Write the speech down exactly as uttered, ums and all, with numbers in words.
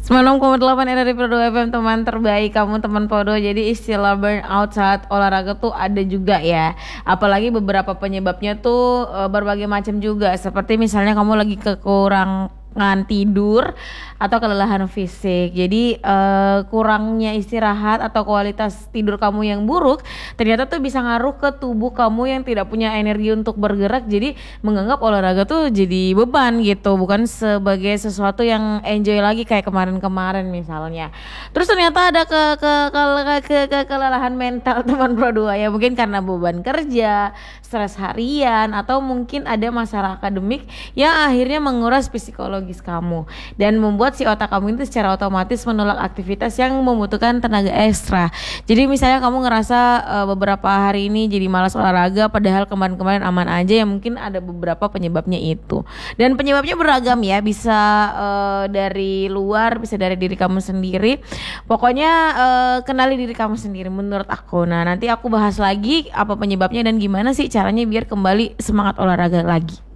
sembilan puluh enam koma delapan R R I Prodo F M, teman terbaik kamu, teman Podo. Jadi istilah burnout saat olahraga tuh ada juga ya. Apalagi beberapa penyebabnya tuh e, berbagai macam juga. Seperti misalnya kamu lagi kekurangan tidur atau kelelahan fisik. Jadi uh, kurangnya istirahat atau kualitas tidur kamu yang buruk ternyata tuh bisa ngaruh ke tubuh kamu yang tidak punya energi untuk bergerak. Jadi menganggap olahraga tuh jadi beban gitu, bukan sebagai sesuatu yang enjoy lagi kayak kemarin-kemarin misalnya. Terus ternyata ada ke ke ke, ke, ke kelelahan mental teman Pro dua ya, mungkin karena beban kerja, stres harian, atau mungkin ada masalah akademik yang akhirnya menguras psikologis kamu dan membuat si otak kamu itu secara otomatis menolak aktivitas yang membutuhkan tenaga ekstra. Jadi misalnya kamu ngerasa uh, beberapa hari ini jadi malas olahraga padahal kemarin-kemarin aman aja, ya mungkin ada beberapa penyebabnya itu. Dan penyebabnya beragam ya, bisa uh, dari luar, bisa dari diri kamu sendiri. Pokoknya uh, kenali diri kamu sendiri menurut aku. Nah, nanti aku bahas lagi apa penyebabnya dan gimana sih caranya biar kembali semangat olahraga lagi.